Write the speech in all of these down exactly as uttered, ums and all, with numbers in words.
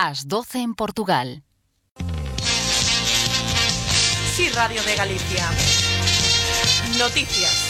Las doce en Portugal. Sí, Radio de Galicia. Noticias.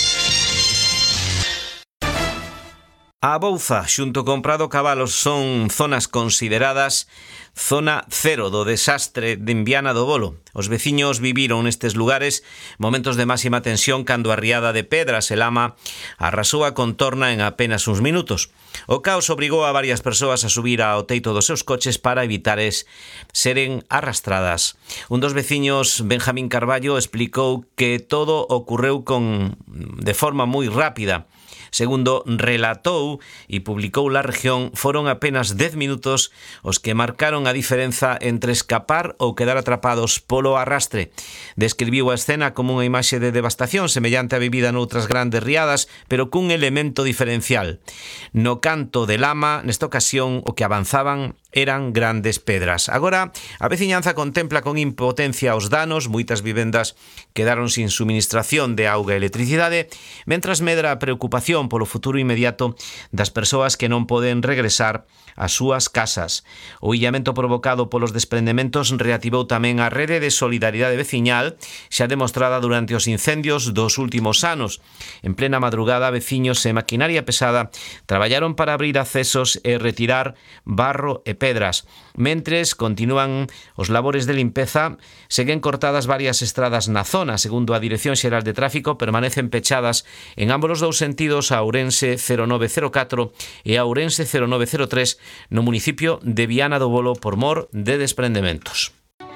A Bouza, xunto con Prado Cabalos, son zonas consideradas zona cero do desastre de Viana do Bolo. Os veciños viviron nestes lugares momentos de máxima tensión cando a riada de pedras e lama arrasou a contorna en apenas uns minutos. O caos obrigou a varias persoas a subir ao teito dos seus coches para evitar es seren arrastradas. Un dos veciños, Benjamín Carballo, explicou que todo ocorreu con de forma moi rápida. Segundo relatou e publicou La Región, foron apenas dez minutos os que marcaron a diferenza entre escapar ou quedar atrapados polo arrastre. Describiu a escena como unha imaxe de devastación semellante a vivida noutras grandes riadas, pero cun elemento diferencial. No canto de lama, nesta ocasión, o que avanzaban eran grandes pedras. Agora, a veciñanza contempla con impotencia os danos, moitas vivendas quedaron sin suministración de auga e electricidade, mentras medra a preocupación polo futuro inmediato das persoas que non poden regresar ás súas casas. O illamento provocado polos desprendementos reactivou tamén a rede de solidaridade veciñal xa demostrada durante os incendios dos últimos anos. En plena madrugada, veciños e maquinaria pesada traballaron para abrir accesos e retirar barro e pedras. Mentres continúan os labores de limpeza, seguen cortadas varias estradas na zona. Segundo a Dirección Xeral de Tráfico, permanecen pechadas en ambos os dous sentidos a Ourense cero nove cero catro e a Ourense cero nove cero tres no municipio de Viana do Bolo por mor de desprendementos.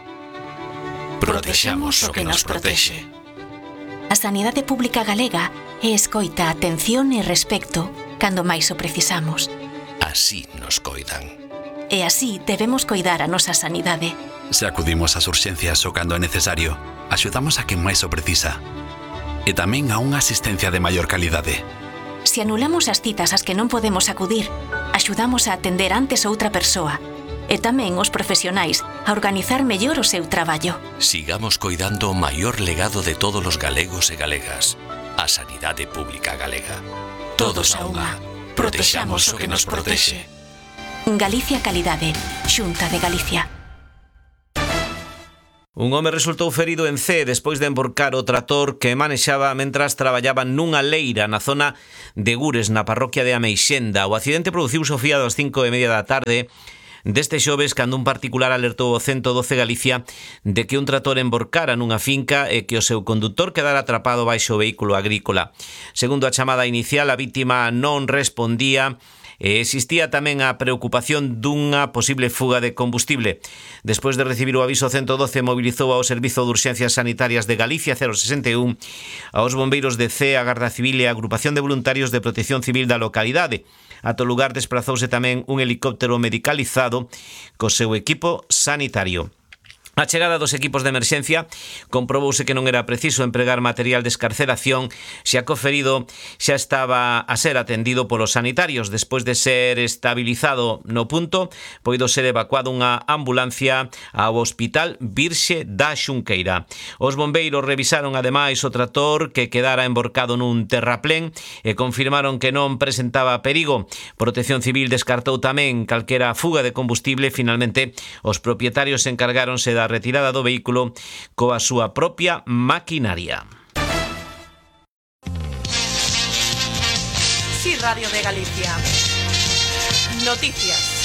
Protexamos o que nos protexe. A sanidade pública galega é escoita, atención e respecto cando máis o precisamos. Así nos coidan. E así debemos coidar a nosa sanidade. Se acudimos ás urxencias o cando é necesario, axudamos a quen máis o precisa. E tamén a unha asistencia de maior calidade. Se anulamos as citas ás que non podemos acudir, axudamos a atender antes outra persoa. E tamén os profesionais a organizar mellor o seu traballo. Sigamos coidando o maior legado de todos os galegos e galegas, a sanidade pública galega. Todos a unha. Protexamos o que nos protexe. Galicia Calidade, Xunta de Galicia. Un home resultou ferido en Cee despois de emborcar o trator que manexaba mentras traballaba nunha leira na zona de Gures, na parroquia de Ameixenda. O accidente produciuse ao fiado ás cinco e media da tarde deste xoves, cando un particular alertou o ciento doce Galicia de que un trator emborcara nunha finca e que o seu condutor quedara atrapado baixo o vehículo agrícola. Segundo a chamada inicial, a vítima non respondía e existía tamén a preocupación dunha posible fuga de combustible. Despois de recibir o aviso, ciento doce mobilizou ao Servizo de Urxencias Sanitarias de Galicia cero sesenta e un, aos bombeiros de Cee, a Garda Civil e a Agrupación de Voluntarios de Protección Civil da localidade. Ata o lugar desprazouse tamén un helicóptero medicalizado co seu equipo sanitario. A chegada dos equipos de emerxencia comprobouse que non era preciso empregar material de escarceración, xa que o ferido xa estaba a ser atendido polos sanitarios. Despois de ser estabilizado no punto, poido ser evacuado unha ambulancia ao Hospital Virxe da Xunqueira. Os bombeiros revisaron ademais o trator que quedara emborcado nun terraplén e confirmaron que non presentaba perigo. Protección Civil descartou tamén calquera fuga de combustible. Finalmente, os propietarios encargáronse da retirada do vehículo coa súa propia maquinaria. Sí, Radio de Galicia. Noticias.